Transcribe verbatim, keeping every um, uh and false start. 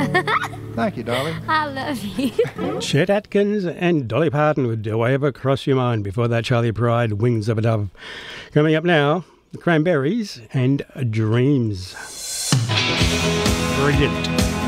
Thank you, darling. I love you. Chet Atkins and Dolly Parton with Do I Ever Cross Your Mind? Before that, Charlie Pride, Wings of a Dove. Coming up now, the Cranberries and Dreams. Brilliant.